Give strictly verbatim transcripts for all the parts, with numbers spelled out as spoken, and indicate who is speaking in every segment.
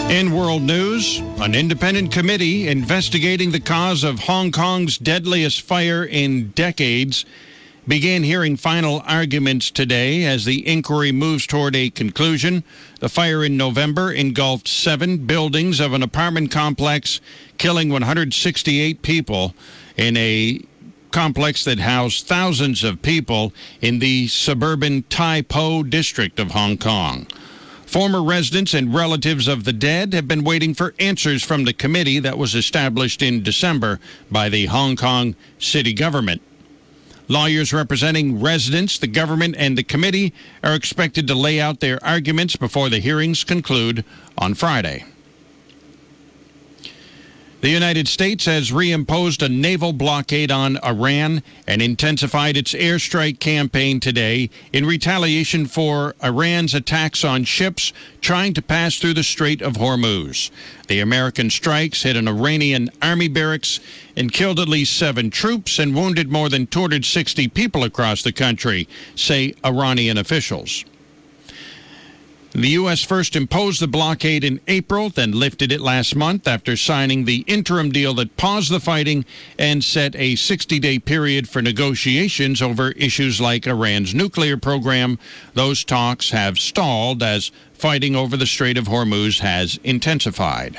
Speaker 1: In world news, an independent committee investigating the cause of Hong Kong's deadliest fire in decades began hearing final arguments today as the inquiry moves toward a conclusion. The fire in November engulfed seven buildings of an apartment complex, killing one hundred sixty-eight people in a complex that housed thousands of people in the suburban Tai Po district of Hong Kong. Former residents and relatives of the dead have been waiting for answers from the committee that was established in December by the Hong Kong city government. Lawyers representing residents, the government, and the committee are expected to lay out their arguments before the hearings conclude on Friday. The United States has reimposed a naval blockade on Iran and intensified its airstrike campaign today in retaliation for Iran's attacks on ships trying to pass through the Strait of Hormuz. The American strikes hit an Iranian army barracks and killed at least seven troops and wounded more than two hundred sixty people across the country, say Iranian officials. The U S first imposed the blockade in April, then lifted it last month after signing the interim deal that paused the fighting and set a sixty-day period for negotiations over issues like Iran's nuclear program. Those talks have stalled as fighting over the Strait of Hormuz has intensified.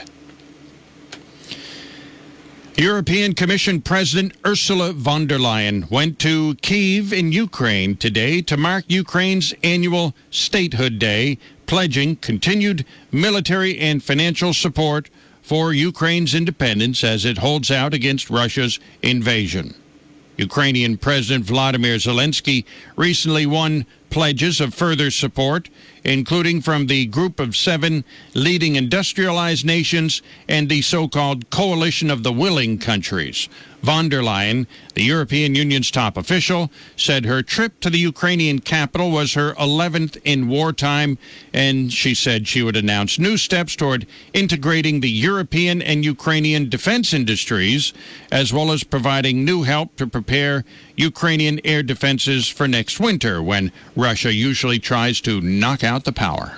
Speaker 1: European Commission President Ursula von der Leyen went to Kyiv in Ukraine today to mark Ukraine's annual Statehood Day, pledging continued military and financial support for Ukraine's independence as it holds out against Russia's invasion. Ukrainian President Vladimir Zelensky recently won pledges of further support, including from the Group of Seven leading industrialized nations and the so-called Coalition of the Willing Countries. Von der Leyen, the European Union's top official, said her trip to the Ukrainian capital was her eleventh in wartime, and she said she would announce new steps toward integrating the European and Ukrainian defense industries, as well as providing new help to prepare Ukrainian air defenses for next winter, when Russia usually tries to knock out the power.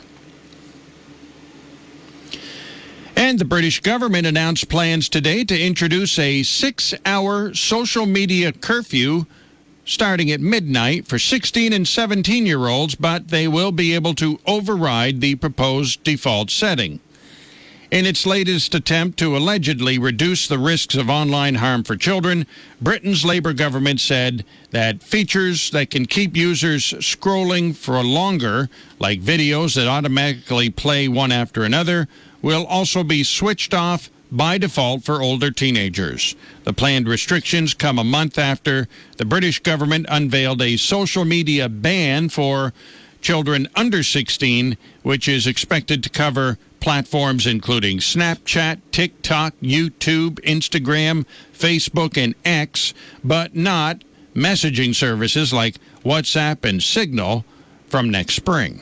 Speaker 1: And the British government announced plans today to introduce a six-hour social media curfew starting at midnight for sixteen and seventeen-year-olds, but they will be able to override the proposed default setting. In its latest attempt to allegedly reduce the risks of online harm for children, Britain's Labour government said that features that can keep users scrolling for longer, like videos that automatically play one after another, will also be switched off by default for older teenagers. The planned restrictions come a month after the British government unveiled a social media ban for children under sixteen, which is expected to cover platforms including Snapchat, TikTok, YouTube, Instagram, Facebook, and X, but not messaging services like WhatsApp and Signal from next spring.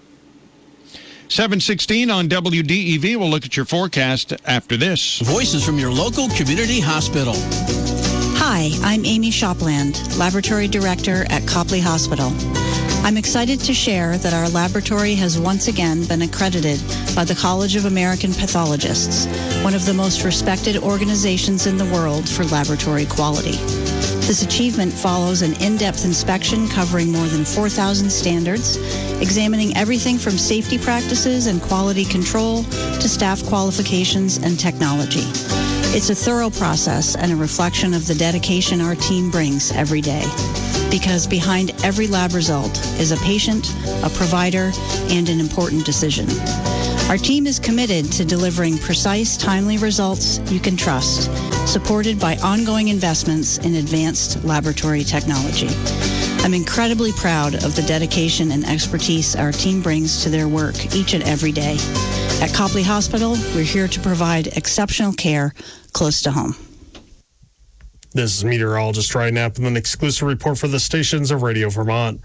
Speaker 1: seven sixteen on W D E V. We'll look at your forecast after this.
Speaker 2: Voices from your local community hospital.
Speaker 3: Hi, I'm Amy Shopland, Laboratory Director at Copley Hospital. I'm excited to share that our laboratory has once again been accredited by the College of American Pathologists, one of the most respected organizations in the world for laboratory quality. This achievement follows an in-depth inspection covering more than four thousand standards, examining everything from safety practices and quality control to staff qualifications and technology. It's a thorough process and a reflection of the dedication our team brings every day. Because behind every lab result is a patient, a provider, and an important decision. Our team is committed to delivering precise, timely results you can trust, supported by ongoing investments in advanced laboratory technology. I'm incredibly proud of the dedication and expertise our team brings to their work each and every day. At Copley Hospital, we're here to provide exceptional care close to home.
Speaker 4: This is meteorologist Ryan Knapp with an exclusive report for the stations of Radio Vermont.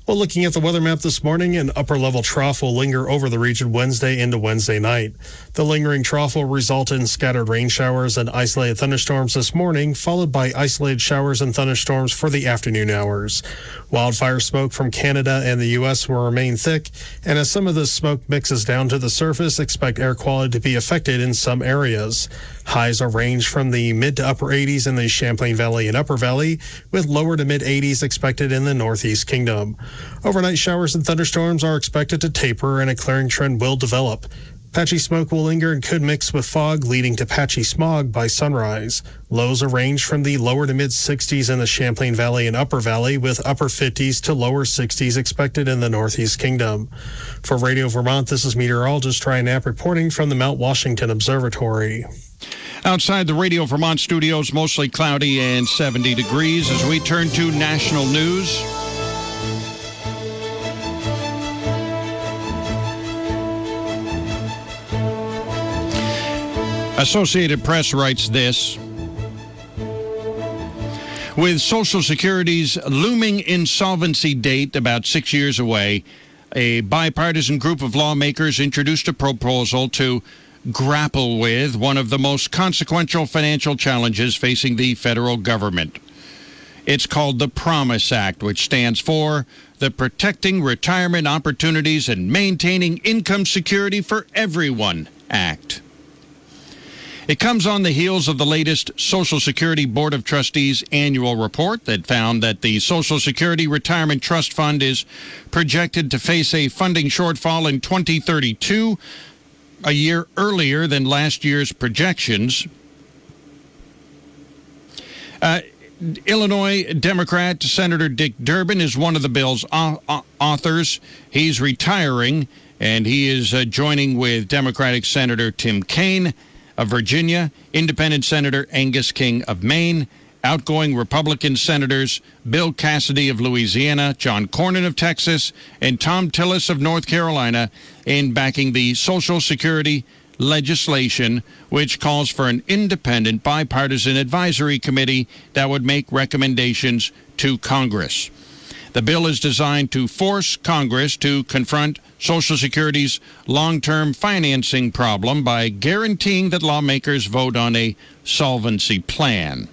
Speaker 4: Well, looking at the weather map this morning, an upper-level trough will linger over the region Wednesday into Wednesday night. The lingering trough will result in scattered rain showers and isolated thunderstorms this morning, followed by isolated showers and thunderstorms for the afternoon hours. Wildfire smoke from Canada and the U S will remain thick, and as some of this smoke mixes down to the surface, expect air quality to be affected in some areas. Highs will range from the mid to upper eighties in the Champlain Valley and Upper Valley, with lower to mid eighties expected in the Northeast Kingdom. Overnight showers and thunderstorms are expected to taper and a clearing trend will develop. Patchy smoke will linger and could mix with fog, leading to patchy smog by sunrise. Lows will range from the lower to mid sixties in the Champlain Valley and Upper Valley, with upper fifties to lower sixties expected in the Northeast Kingdom. For Radio Vermont, this is meteorologist Ryan Knapp reporting from the Mount Washington Observatory.
Speaker 1: Outside the Radio Vermont studios, mostly cloudy and seventy degrees. As we turn to national news. Associated Press writes this: with Social Security's looming insolvency date about six years away, a bipartisan group of lawmakers introduced a proposal to grapple with one of the most consequential financial challenges facing the federal government. It's called the PROMISE Act, which stands for the Protecting Retirement Opportunities and Maintaining Income Security for Everyone Act. It comes on the heels of the latest Social Security Board of Trustees annual report that found that the Social Security Retirement Trust Fund is projected to face a funding shortfall in twenty thirty-two, a year earlier than last year's projections. Uh, Illinois Democrat Senator Dick Durbin is one of the bill's authors. He's retiring, and he is uh, joining with Democratic Senator Tim Kaine of Virginia, Independent Senator Angus King of Maine, outgoing Republican Senators Bill Cassidy of Louisiana, John Cornyn of Texas, and Tom Tillis of North Carolina in backing the Social Security legislation, which calls for an independent bipartisan advisory committee that would make recommendations to Congress. The bill is designed to force Congress to confront Social Security's long-term financing problem by guaranteeing that lawmakers vote on a solvency plan.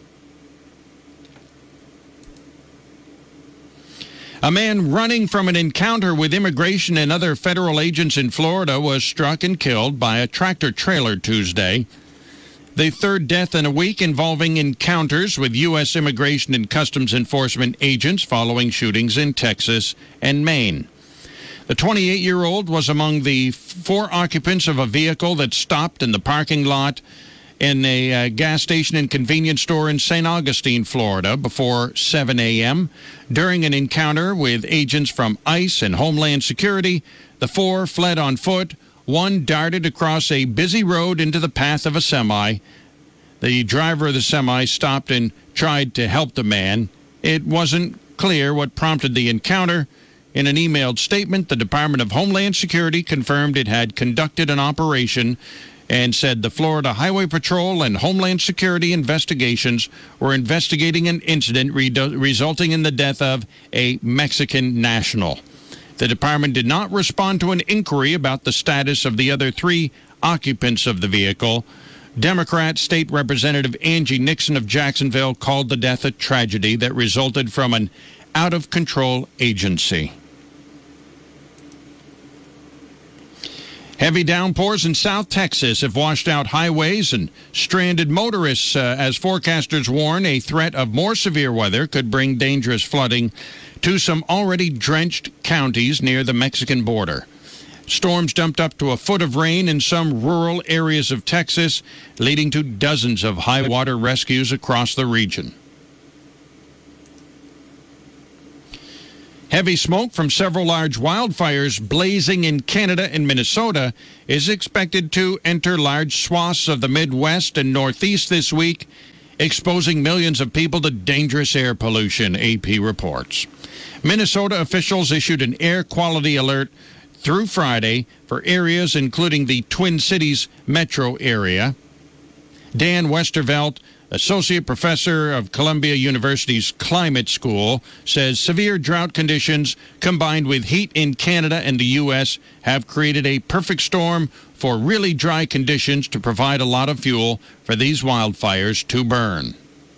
Speaker 1: A man running from an encounter with immigration and other federal agents in Florida was struck and killed by a tractor-trailer Tuesday. The third death in a week involving encounters with U S Immigration and Customs Enforcement agents following shootings in Texas and Maine. The twenty-eight-year-old was among the four occupants of a vehicle that stopped in the parking lot in a uh, gas station and convenience store in Saint Augustine, Florida, before seven a.m. During an encounter with agents from ICE and Homeland Security, the four fled on foot. One darted across a busy road into the path of a semi. The driver of the semi stopped and tried to help the man. It wasn't clear what prompted the encounter. In an emailed statement, the Department of Homeland Security confirmed it had conducted an operation and said the Florida Highway Patrol and Homeland Security investigations were investigating an incident re- resulting in the death of a Mexican national. The department did not respond to an inquiry about the status of the other three occupants of the vehicle. Democrat State Representative Angie Nixon of Jacksonville called the death a tragedy that resulted from an out-of-control agency. Heavy downpours in South Texas have washed out highways and stranded motorists uh, as forecasters warn a threat of more severe weather could bring dangerous flooding to some already drenched counties near the Mexican border. Storms dumped up to a foot of rain in some rural areas of Texas, leading to dozens of high water rescues across the region. Heavy smoke from several large wildfires blazing in Canada and Minnesota is expected to enter large swaths of the Midwest and Northeast this week, exposing millions of people to dangerous air pollution, A P reports. Minnesota officials issued an air quality alert through Friday for areas including the Twin Cities metro area. Dan Westervelt, associate professor of Columbia University's Climate School, says severe drought conditions combined with heat in Canada and the U S have created a perfect storm for really dry conditions to provide a lot of fuel for these wildfires to burn.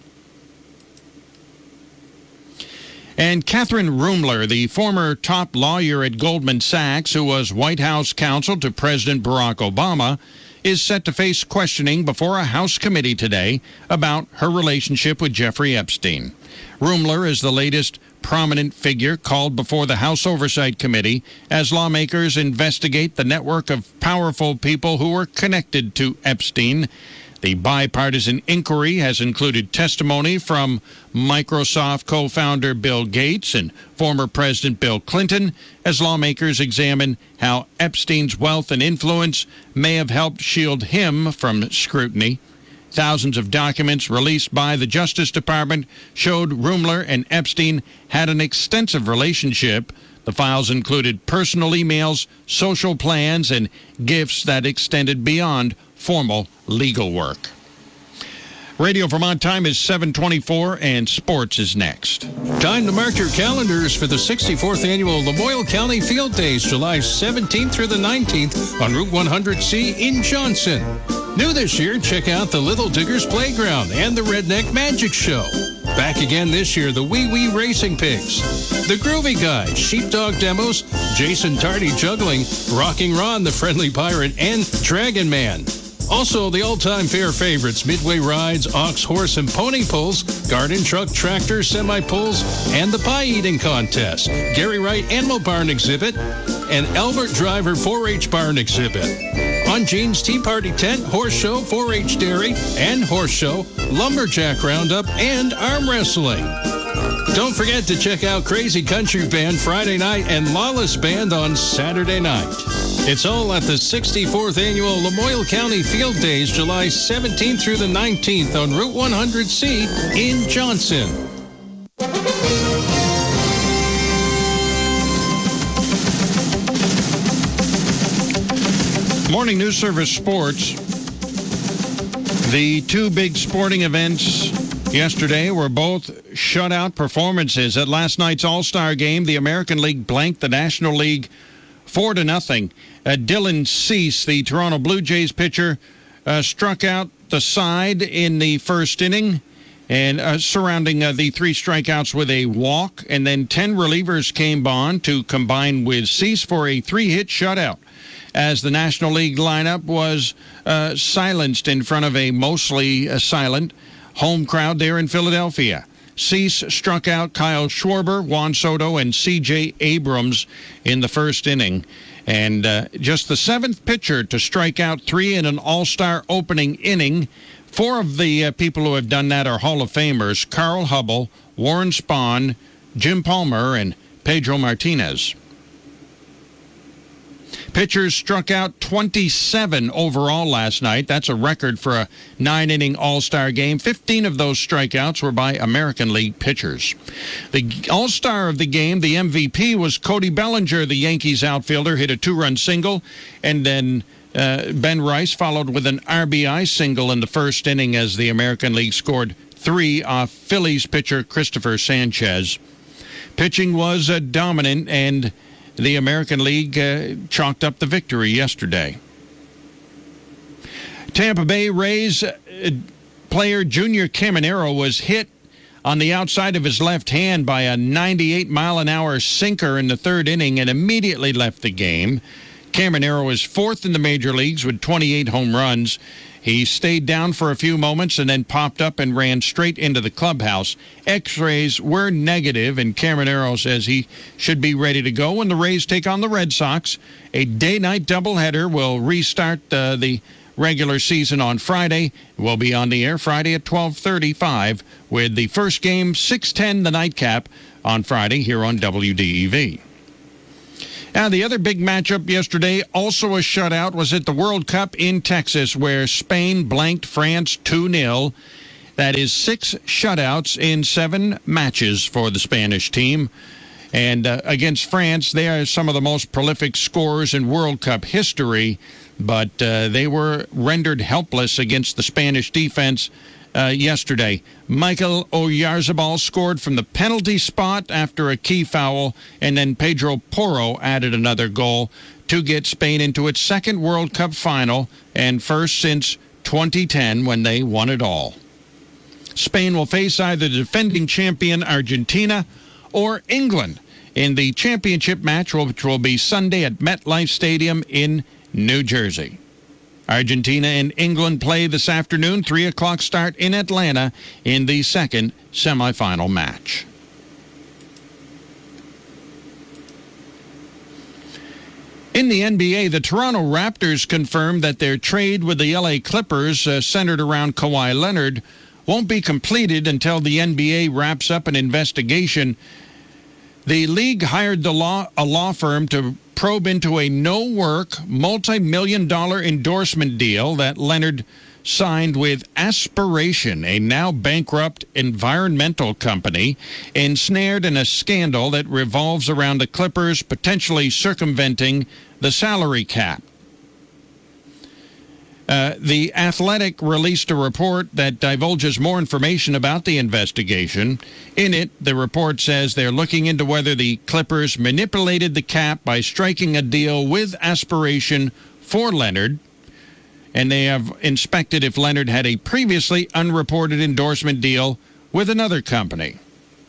Speaker 1: And Catherine Rumler, the former top lawyer at Goldman Sachs, who was White House counsel to President Barack Obama, is set to face questioning before a House committee today about her relationship with Jeffrey Epstein. Rumler is the latest prominent figure called before the House Oversight Committee as lawmakers investigate the network of powerful people who were connected to Epstein. The bipartisan inquiry has included testimony from Microsoft co-founder Bill Gates and former President Bill Clinton as lawmakers examine how Epstein's wealth and influence may have helped shield him from scrutiny. Thousands of documents released by the Justice Department showed Rumler and Epstein had an extensive relationship. The files included personal emails, social plans, and gifts that extended beyond formal legal work. Radio Vermont time is seven twenty-four, and sports is next.
Speaker 5: Time to mark your calendars for the sixty-fourth Annual Lamoille County Field Days, July seventeenth through the nineteenth on Route one hundred C in Johnson. New this year, check out the Little Diggers Playground and the Redneck Magic Show. Back again this year, the Wee Wee Racing Pigs, the Groovy Guys, Sheepdog Demos, Jason Tardy Juggling, Rocking Ron, the Friendly Pirate, and Dragon Man. Also, the all-time fair favorites, Midway Rides, Ox, Horse, and Pony Pulls, Garden Truck, Tractor, Semi-Pulls, and the Pie Eating Contest, Gary Wright Animal Barn Exhibit, and Albert Driver four H Barn Exhibit. On Gene's Tea Party Tent, Horse Show, four H Dairy, and Horse Show, Lumberjack Roundup, and Arm Wrestling. Don't forget to check out Crazy Country Band Friday night and Lawless Band on Saturday night. It's all at the sixty-fourth Annual Lamoille County Field Days, July seventeenth through the nineteenth on Route one hundred C in Johnson.
Speaker 1: Morning News Service Sports. The two big sporting events yesterday were both shutout performances. At last night's All-Star game, the American League blanked the National League four to nothing. Uh, Dylan Cease, the Toronto Blue Jays pitcher, uh, struck out the side in the first inning, and uh, surrounding uh, the three strikeouts with a walk, and then ten relievers came on to combine with Cease for a three-hit shutout, as the National League lineup was uh, silenced in front of a mostly uh, silent home crowd there in Philadelphia. Cease struck out Kyle Schwarber, Juan Soto, and C J Abrams in the first inning. And uh, just the seventh pitcher to strike out three in an all-star opening inning. Four of the uh, people who have done that are Hall of Famers: Carl Hubble, Warren Spahn, Jim Palmer, and Pedro Martinez. Pitchers struck out twenty-seven overall last night. That's a record for a nine-inning All-Star game. fifteen of those strikeouts were by American League pitchers. The All-Star of the game, the M V P, was Cody Bellinger, the Yankees outfielder, hit a two-run single, and then uh, Ben Rice followed with an R B I single in the first inning as the American League scored three off Phillies pitcher Christopher Sanchez. Pitching was uh, dominant, and the American League uh, chalked up the victory yesterday. Tampa Bay Rays uh, player Junior Caminero was hit on the outside of his left hand by a ninety-eight mile an hour sinker in the third inning and immediately left the game. Caminero is fourth in the major leagues with twenty-eight home runs. He stayed down for a few moments and then popped up and ran straight into the clubhouse. X-rays were negative, and Caminero says he should be ready to go when the Rays take on the Red Sox. A day-night doubleheader will restart uh, the regular season on Friday. We'll be on the air Friday at twelve thirty-five with the first game, six ten, the nightcap on Friday here on W D E V. Now, the other big matchup yesterday, also a shutout, was at the World Cup in Texas, where Spain blanked France two nil. That is six shutouts in seven matches for the Spanish team. And uh, against France, they are some of the most prolific scorers in World Cup history, but uh, they were rendered helpless against the Spanish defense uh, yesterday. Michael Oyarzabal scored from the penalty spot after a key foul, and then Pedro Porro added another goal to get Spain into its second World Cup final and first since twenty ten when they won it all. Spain will face either the defending champion Argentina or England in the championship match, which will be Sunday at MetLife Stadium in New Jersey. Argentina and England play this afternoon, three o'clock start in Atlanta in the second semifinal match. In the N B A, the Toronto Raptors confirmed that their trade with the L A Clippers, uh, centered around Kawhi Leonard, won't be completed until the N B A wraps up an investigation. The league hired the law, a law firm to probe into a no-work, multi-million dollar endorsement deal that Leonard signed with Aspiration, a now-bankrupt environmental company, ensnared in a scandal that revolves around the Clippers potentially circumventing the salary cap. Uh, the Athletic released a report that divulges more information about the investigation. In it, the report says they're looking into whether the Clippers manipulated the cap by striking a deal with Aspiration for Leonard, and they have inspected if Leonard had a previously unreported endorsement deal with another company.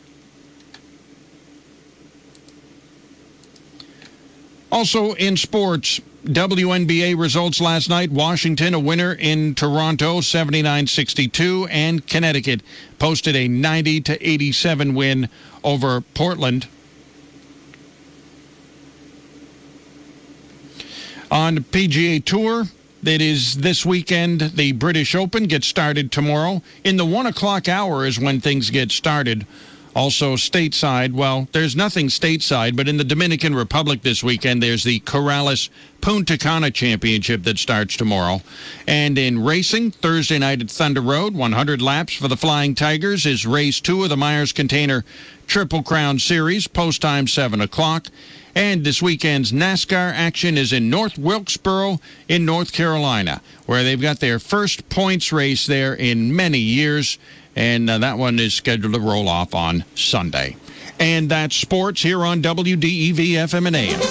Speaker 1: Also in sports, W N B A results last night. Washington, a winner in Toronto, seventy-nine sixty-two, and Connecticut posted a ninety to eighty-seven win over Portland. On the P G A Tour, it is this weekend. The British Open gets started tomorrow. In the one o'clock hour is when things get started. Also stateside, well, there's nothing stateside, but in the Dominican Republic this weekend, there's the Corrales Punta Cana Championship that starts tomorrow. And in racing, Thursday night at Thunder Road, one hundred laps for the Flying Tigers is race two of the Myers Container Triple Crown Series, post time seven o'clock. And this weekend's NASCAR action is in North Wilkesboro in North Carolina, where they've got their first points race there in many years. And uh, that one is scheduled to roll off on Sunday. And that's sports here on W D E V F M and A M.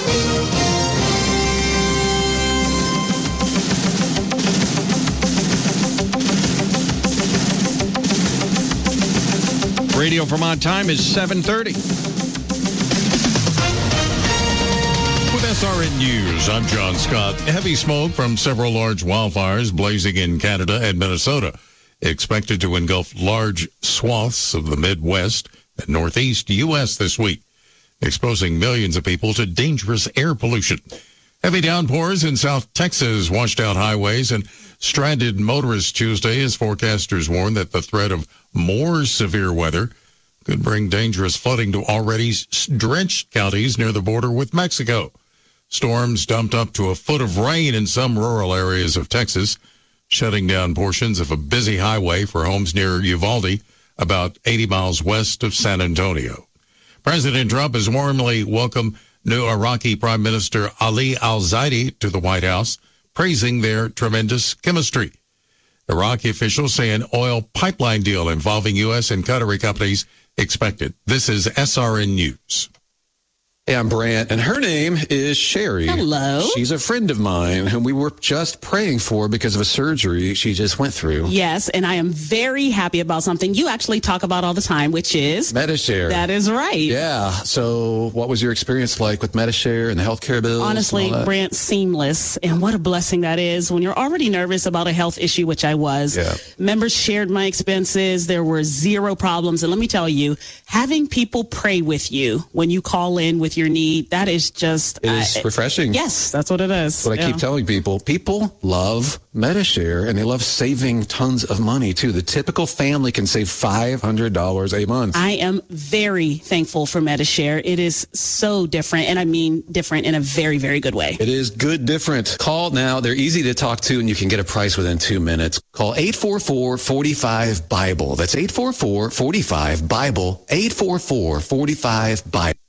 Speaker 1: Radio Vermont time is seven thirty.
Speaker 6: With S R N News, I'm John Scott. Heavy smoke from several large wildfires blazing in Canada and Minnesota, expected to engulf large swaths of the Midwest and Northeast U S this week, exposing millions of people to dangerous air pollution. Heavy downpours in South Texas washed out highways and stranded motorists Tuesday as forecasters warn that the threat of more severe weather could bring dangerous flooding to already drenched counties near the border with Mexico. Storms dumped up to a foot of rain in some rural areas of Texas, shutting down portions of a busy highway for homes near Uvalde, about eighty miles west of San Antonio. President Trump has warmly welcomed new Iraqi Prime Minister Ali al-Zaidi to the White House, praising their tremendous chemistry. Iraqi officials say an oil pipeline deal involving U S and Qatari companies expected. This is S R N News.
Speaker 7: Hey, I'm Brant, and her name is Sherry.
Speaker 8: Hello.
Speaker 7: She's a friend of mine whom we were just praying for because of a surgery she just went through.
Speaker 8: Yes, and I am very happy about something you actually talk about all the time, which is
Speaker 7: Medi-Share.
Speaker 8: That is right.
Speaker 7: Yeah. So what was your experience like with Medi-Share and the healthcare bills?
Speaker 8: Honestly, Brant, seamless. And what a blessing that is when you're already nervous about a health issue, which I was.
Speaker 7: Yeah.
Speaker 8: Members shared my expenses. There were zero problems. And let me tell you, having people pray with you when you call in with your need, that is just
Speaker 7: it is uh, refreshing.
Speaker 8: Yes, that's what it is.
Speaker 7: What
Speaker 8: yeah.
Speaker 7: I keep telling people, people love Medi-Share, and they love saving tons of money too. The typical family can save five hundred dollars a month.
Speaker 8: I am very thankful for Medi-Share. It is so different, and I mean different in a very, very good way.
Speaker 7: It is good different. Call now. They're easy to talk to, and you can get a price within two minutes. Call eight four four, four five, Bible. That's eight four four, four five, Bible, eight four four, four five, Bible.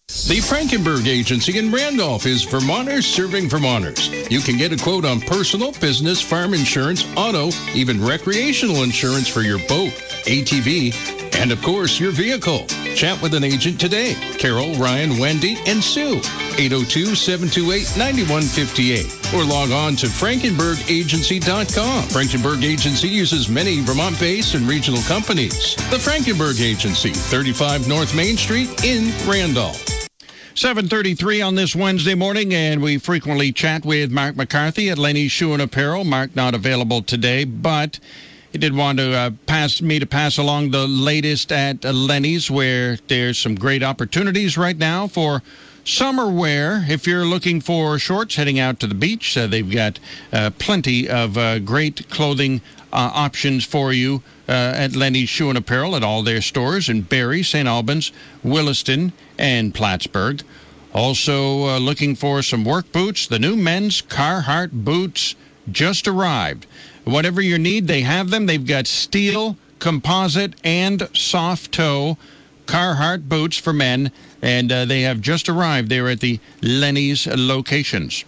Speaker 5: The Frankenberg Agency in Randolph is Vermonters serving Vermonters. You can get a quote on personal, business, farm insurance, auto, even recreational insurance for your boat, A T V, and of course, your vehicle. Chat with an agent today. Carol, Ryan, Wendy, and Sue. eight oh two, seven two eight, nine one five eight. Or log on to frankenberg agency dot com. Frankenberg Agency uses many Vermont-based and regional companies. The Frankenberg Agency, thirty-five North Main Street in Randolph.
Speaker 1: seven thirty-three on this Wednesday morning, and we frequently chat with Mark McCarthy at Lenny's Shoe and Apparel. Mark not available today, but he did want to uh, pass me to pass along the latest at uh, Lenny's, where there's some great opportunities right now for summer wear. If you're looking for shorts heading out to the beach, uh, they've got uh, plenty of uh, great clothing uh, options for you uh, at Lenny's Shoe and Apparel at all their stores in Barrie, Saint Albans, Williston, and Plattsburgh. Also uh, looking for some work boots. The new men's Carhartt boots just arrived. Whatever you need, they have them. They've got steel, composite, and soft toe Carhartt boots for men, and uh, they have just arrived there at the Lenny's locations.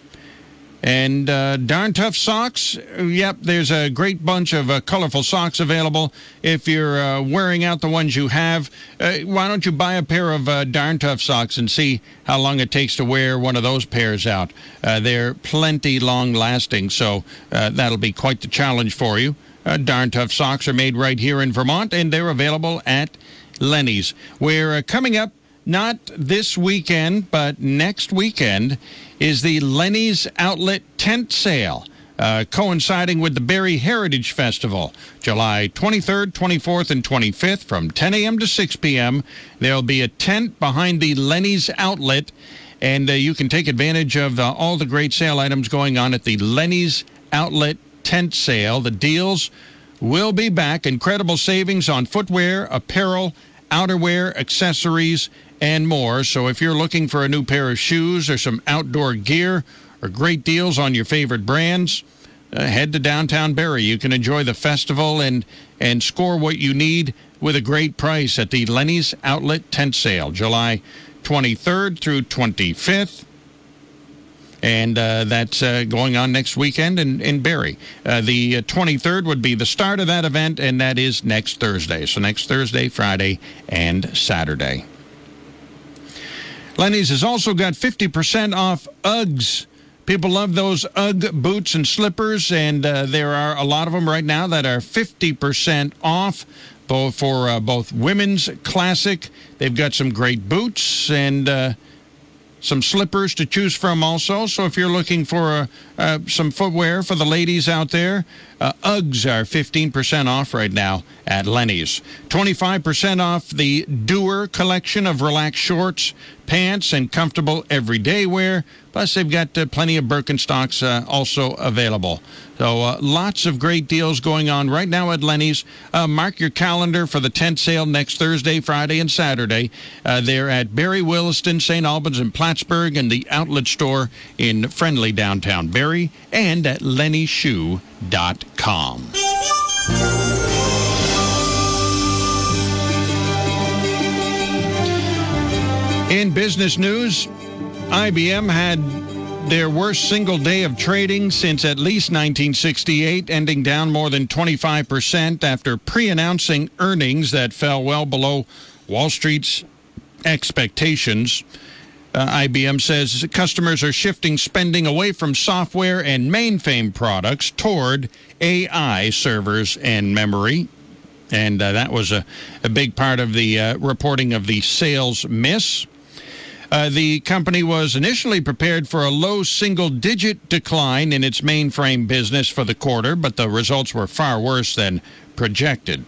Speaker 1: And uh, Darn Tough socks, yep, there's a great bunch of uh, colorful socks available. If you're uh, wearing out the ones you have, uh, why don't you buy a pair of uh, Darn Tough socks and see how long it takes to wear one of those pairs out. Uh, they're plenty long-lasting, so uh, that'll be quite the challenge for you. Uh, Darn Tough socks are made right here in Vermont, and they're available at Lenny's. We're uh, coming up not this weekend, but next weekend is the Lenny's Outlet Tent Sale, uh, coinciding with the Barrie Heritage Festival, July twenty-third, twenty-fourth, and twenty-fifth from ten a.m. to six p.m. There'll be a tent behind the Lenny's Outlet, and uh, you can take advantage of uh, all the great sale items going on at the Lenny's Outlet Tent Sale. The deals will be back. Incredible savings on footwear, apparel, outerwear, accessories, and more. So if you're looking for a new pair of shoes or some outdoor gear or great deals on your favorite brands, uh, head to downtown Barrie. You can enjoy the festival and, and score what you need with a great price at the Lenny's Outlet Tent Sale, July twenty-third through twenty-fifth. And uh, that's uh, going on next weekend in, in Barrie. Uh, the uh, twenty-third would be the start of that event, and that is next Thursday. So next Thursday, Friday, and Saturday. Lenny's has also got fifty percent off Uggs. People love those Ugg boots and slippers, and uh, there are a lot of them right now that are fifty percent off. Both for uh, both women's classic. They've got some great boots and uh, some slippers to choose from also. So if you're looking for uh, uh, some footwear for the ladies out there, uh, Uggs are fifteen percent off right now at Lenny's. twenty-five percent off the Doer collection of relaxed shorts, pants, and comfortable everyday wear. Plus, they've got uh, plenty of Birkenstocks uh, also available. So uh, lots of great deals going on right now at Lenny's. Uh, mark your calendar for the tent sale next Thursday, Friday, and Saturday. Uh, they're at Barrie, Williston, Saint Albans, and Plattsburgh, and the outlet store in friendly downtown Barrie, and at lenny shoe dot com. In business news, I B M had their worst single day of trading since at least nineteen sixty-eight, ending down more than twenty-five percent after pre-announcing earnings that fell well below Wall Street's expectations. Uh, I B M says customers are shifting spending away from software and mainframe products toward A I servers and memory. And uh, that was a, a big part of the uh, reporting of the sales miss. Uh, the company was initially prepared for a low single-digit decline in its mainframe business for the quarter, but the results were far worse than projected.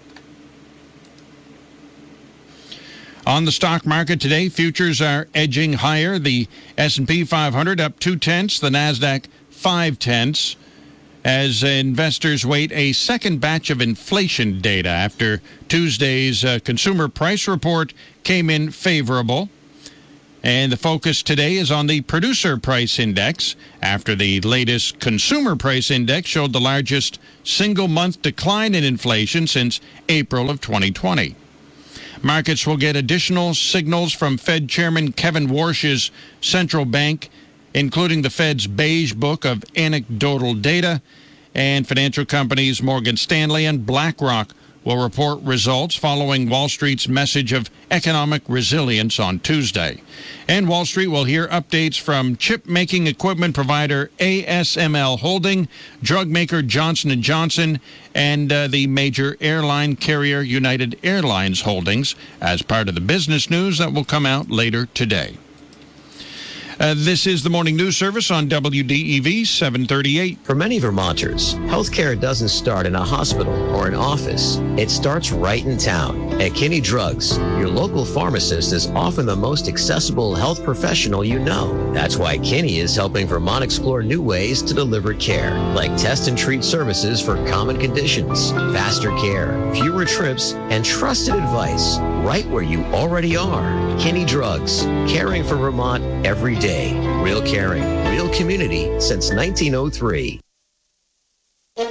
Speaker 1: On the stock market today, futures are edging higher. The S and P five hundred up two-tenths, the NASDAQ five-tenths, as investors wait a second batch of inflation data after Tuesday's uh, consumer price report came in favorable. And the focus today is on the producer price index after the latest consumer price index showed the largest single-month decline in inflation since April of twenty twenty. Markets will get additional signals from Fed Chairman Kevin Warsh's central bank, including the Fed's beige book of anecdotal data, and financial companies Morgan Stanley and BlackRock will report results following Wall Street's message of economic resilience on Tuesday. And Wall Street will hear updates from chip-making equipment provider A S M L Holding, drug maker Johnson and Johnson, and uh, the major airline carrier United Airlines Holdings as part of the business news that will come out later today. Uh, this is the Morning News Service on W D E V seven thirty-eight.
Speaker 9: For many Vermonters, healthcare doesn't start in a hospital or an office. It starts right in town. At Kinney Drugs, your local pharmacist is often the most accessible health professional you know. That's why Kinney is helping Vermont explore new ways to deliver care, like test and treat services for common conditions, faster care, fewer trips, and trusted advice right where you already are. Kinney Drugs, caring for Vermont every day. Real caring, real community since nineteen oh three.
Speaker 1: All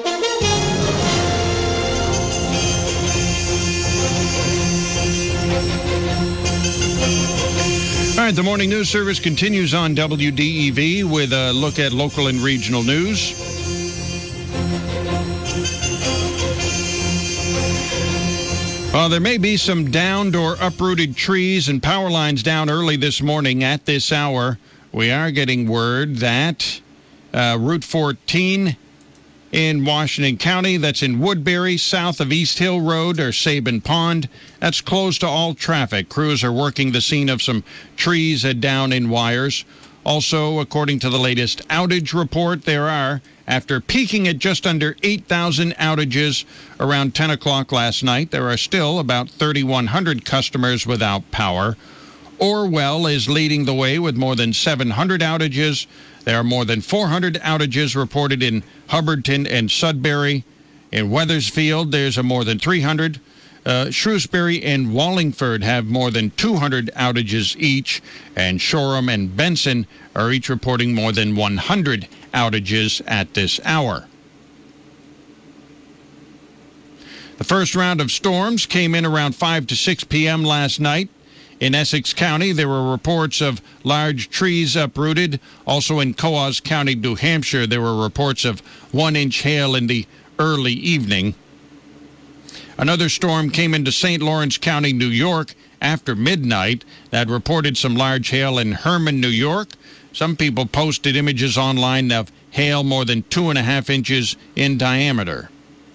Speaker 1: right, the Morning News Service continues on W D E V with a look at local and regional news. Uh, there may be some downed or uprooted trees and power lines down early this morning at this hour. We are getting word that uh, Route fourteen in Washington County, that's in Woodbury, south of East Hill Road or Sabin Pond, that's closed to all traffic. Crews are working the scene of some trees uh, down in wires. Also, according to the latest outage report, there are, after peaking at just under eight thousand outages around ten o'clock last night, there are still about thirty-one hundred customers without power. Orwell is leading the way with more than seven hundred outages. There are more than four hundred outages reported in Hubbardton and Sudbury. In Wethersfield, there's a more than three hundred. Uh, Shrewsbury and Wallingford have more than two hundred outages each, and Shoreham and Benson are each reporting more than one hundred outages at this hour. The first round of storms came in around five to six p.m. last night. In Essex County, there were reports of large trees uprooted. Also in Coos County, New Hampshire, there were reports of one-inch hail in the early evening. Another storm came into Saint Lawrence County, New York, after midnight that reported some large hail in Herman, New York. Some people posted images online of hail more than two and a half inches in diameter.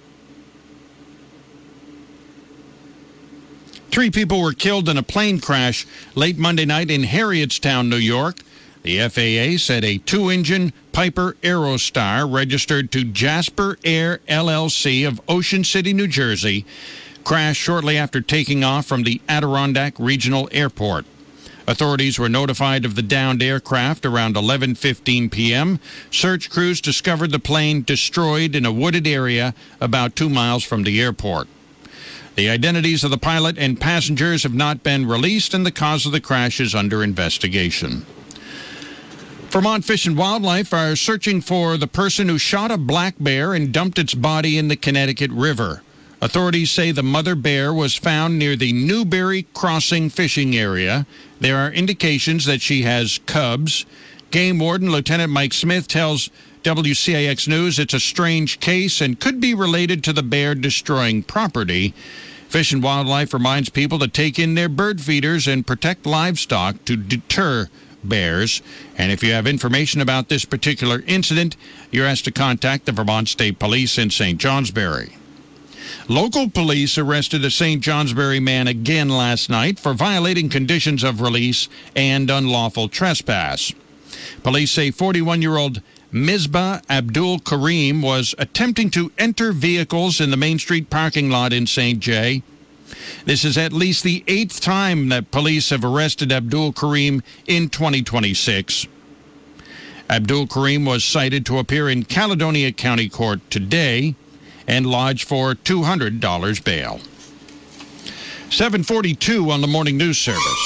Speaker 1: Three people were killed in a plane crash late Monday night in Harrietstown, New York. The F A A said a two-engine Piper Aerostar registered to Jasper Air L L C of Ocean City, New Jersey, crashed shortly after taking off from the Adirondack Regional Airport. Authorities were notified of the downed aircraft around eleven fifteen p.m. Search crews discovered the plane destroyed in a wooded area about two miles from the airport. The identities of the pilot and passengers have not been released, and the cause of the crash is under investigation. Vermont Fish and Wildlife are searching for the person who shot a black bear and dumped its body in the Connecticut River. Authorities say the mother bear was found near the Newberry Crossing fishing area. There are indications that she has cubs. Game Warden Lieutenant Mike Smith tells W C A X News it's a strange case and could be related to the bear destroying property. Fish and Wildlife reminds people to take in their bird feeders and protect livestock to deter bears. And if you have information about this particular incident, you're asked to contact the Vermont State Police in Saint Johnsbury. Local police arrested a Saint Johnsbury man again last night for violating conditions of release and unlawful trespass. Police say forty-one-year-old Misbah Abdul Karim was attempting to enter vehicles in the Main Street parking lot in Saint Jay. This is at least the eighth time that police have arrested Abdul Karim in twenty twenty-six. Abdul Karim was cited to appear in Caledonia County Court today and lodged for two hundred dollars bail. seven forty-two on the Morning News Service.